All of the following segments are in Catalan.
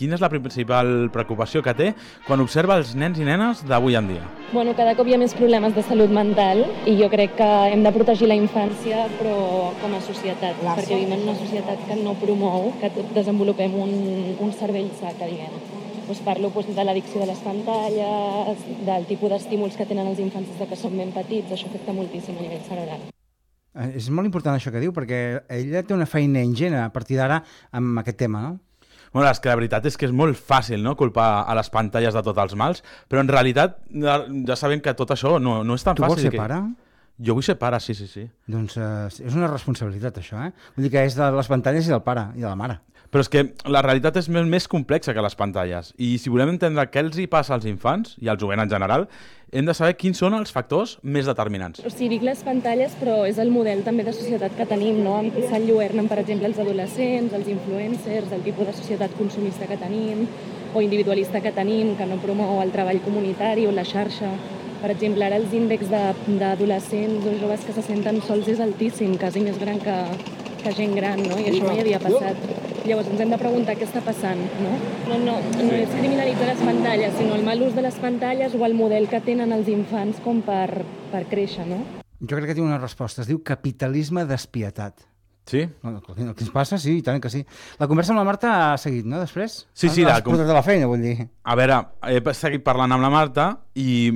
quina és la principal preocupació que té quan observa els nens i nenes d'avui en dia? Bueno, cada cop hi ha més problemes de salut mental i jo crec que hem de protegir la infància, però com a societat, perquè vivim en una societat que no promou que desenvolupem un cervell sa, que diguem. Parlo de l'addicció de les pantalles, del tipus d'estímuls que tenen els infants des que són ben petits, això afecta moltíssim a nivell cerebral. És molt important això que diu, perquè ella té una feina ingent a partir d'ara amb aquest tema, no? Bueno, és que la veritat és que és molt fàcil, no?, culpar a les pantalles de tots els mals, però en realitat ja sabem que tot això no és tan fàcil. Tu vols ser pare? Jo vull ser pare, sí. Doncs és una responsabilitat, això, eh? Vull dir que és de les pantalles i del pare i de la mare. Però és que la realitat és més complexa que les pantalles, i si volem entendre què els hi passa als infants, i als jovents en general, hem de saber quins són els factors més determinants. O sigui, dic les pantalles, però és el model també de societat que tenim, no? Amb qui s'enlluernen, per exemple, els adolescents, els influencers, el tipus de societat consumista que tenim, o individualista que tenim, que no promou el treball comunitari o la xarxa. Per exemple, ara els índexs d'adolescents o joves que se senten sols és altíssim, quasi més gran que gent gran, no? I això mai havia passat. Llavors ens hem de preguntar què està passant, no? No és criminalitzar les pantalles, sinó el mal ús de les pantalles o el model que tenen els infants com per créixer, no? Jo crec que té una resposta, es diu capitalisme despietat. Sí? El que ens passa, sí, i tant que sí. La conversa amb la Marta ha seguit, no, després? Sí. Has portat de la feina, vull dir. A veure, he seguit parlant amb la Marta i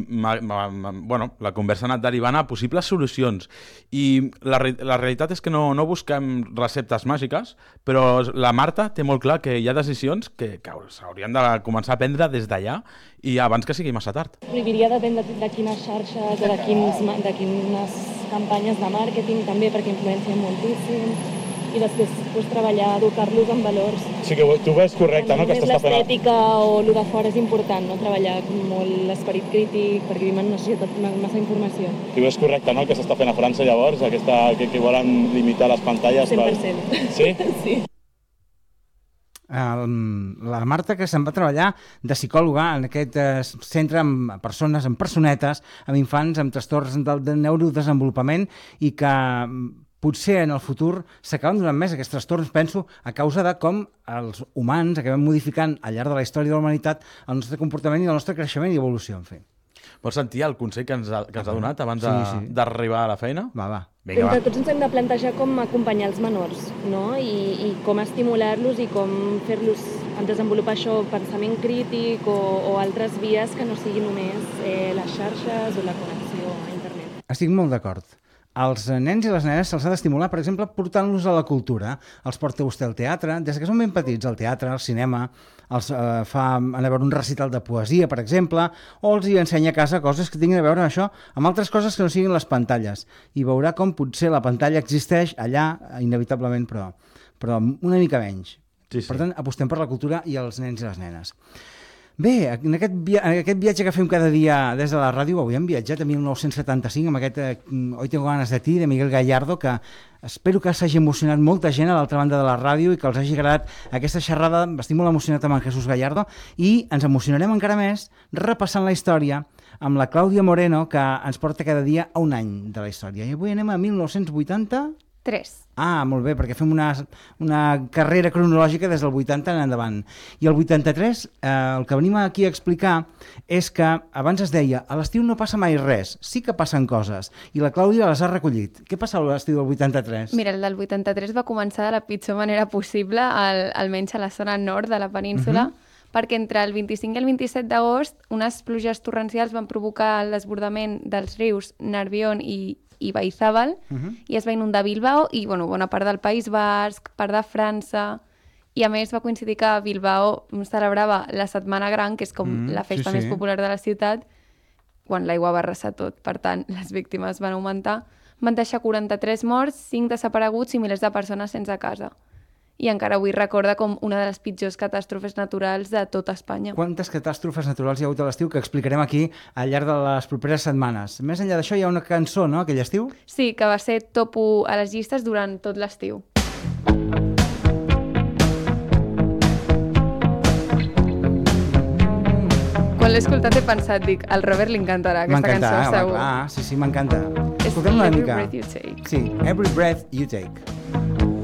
la conversa ha anat derivant a possibles solucions. I la realitat és que no busquem receptes màgiques, però la Marta té molt clar que hi ha decisions que s'haurien de començar a prendre des d'allà i abans que sigui massa tard. Prohibiria depèn de quines xarxes o de quines campanyes de màrqueting també, perquè influencien moltíssim, i després treballar, educar-los en valors. Sí que tu ves correcte, no? Que L'estètica o el de fora és important, no? Treballar molt l'esperit crític, perquè vivim en una societat amb massa informació. Tu ves correcte, no? El que s'està fent a França llavors, que volen limitar les pantalles. 100%. Sí? Sí. La Marta, que se'n va treballar de psicòloga en aquest centre amb persones, amb personetes, amb infants, amb trastorns de neurodesenvolupament i que potser en el futur s'acaben donant més aquests trastorns, penso, a causa de com els humans acabem modificant al llarg de la història de la humanitat el nostre comportament i el nostre creixement i evolució, en fi. Vols sentir el consell que ens ha donat abans d'arribar a la feina? Va. Vinga, entre tots ens hem de plantejar com acompanyar els menors, no? I com estimular-los i com fer-los desenvolupar això, pensament crític o altres vies que no siguin només les xarxes o la connexió a internet. Estic molt d'acord. Els nens i les nenes se'ls ha d'estimular, per exemple, portant-los a la cultura. Els porta vostè al teatre, des que són ben petits, al teatre, al cinema, els fa anar a veure un recital de poesia, per exemple, o els hi ensenya a casa coses que tinguin a veure amb això, amb altres coses que no siguin les pantalles. I veurà com potser la pantalla existeix allà, inevitablement, però una mica menys. Sí. Per tant, apostem per la cultura i els nens i les nenes. Bé, en aquest viatge que fem cada dia des de la ràdio, avui hem viatjat a 1975 amb aquest Hoy tengo ganas de ti, de Miguel Gallardo, que espero que s'hagi emocionat molta gent a l'altra banda de la ràdio i que els hagi agradat aquesta xerrada. Estic molt emocionat amb en Jesús Gallardo i ens emocionarem encara més repassant la història amb la Clàudia Moreno, que ens porta cada dia a un any de la història. I avui anem a 1983. Molt bé, perquè fem una carrera cronològica des del 80 en endavant. I el 83, el que venim aquí a explicar és que abans es deia a l'estiu no passa mai res, sí que passen coses, i la Clàudia les ha recollit. Què passava a l'estiu del 83? Mira, el del 83 va començar de la pitjor manera possible, almenys a la zona nord de la península, perquè entre el 25 i el 27 d'agost unes pluges torrencials van provocar el desbordament dels rius Nerbion i Baizabal, i es va inundar Bilbao i bona part del País Basc, part de França, i a més va coincidir que Bilbao celebrava la Setmana Gran, que és com la festa més popular de la ciutat, quan l'aigua va arrasar tot. Per tant, les víctimes van augmentar. Van deixar 43 morts, 5 desapareguts i milers de persones sense casa. I encara avui recorda com una de les pitjors catàstrofes naturals de tota Espanya. Quantes catàstrofes naturals hi ha hagut a l'estiu que explicarem aquí al llarg de les properes setmanes. Més enllà d'això hi ha una cançó, no?, aquell estiu? Sí, que va ser top 1 a les llistes durant tot l'estiu. Quan l'he escoltat he pensat, al Robert li encantarà aquesta cançó, segur. Sí, m'encanta. És Every Breath You Take. Sí, Every Breath You Take.